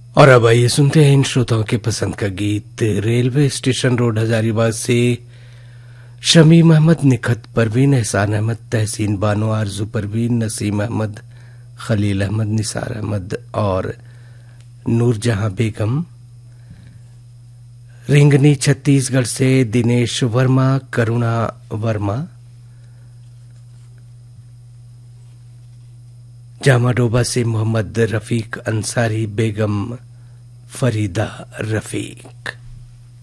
और अब आइए सुनते हैं इन श्रोताओं के पसंद का गीत। रेलवे स्टेशन रोड हजारीबाग से शमीम अहमद, निखत परवीन, एहसान अहमद, तहसीन बानो, आरजू परवीन, नसीम अहमद, खलील अहमद, निसार अहमद और नूरजहां बेगम। रिंगनी छत्तीसगढ़ से दिनेश वर्मा, करुणा वर्मा। जामाडोबा से मोहम्मद रफीक अंसारी, बेगम फरीदा रफीक।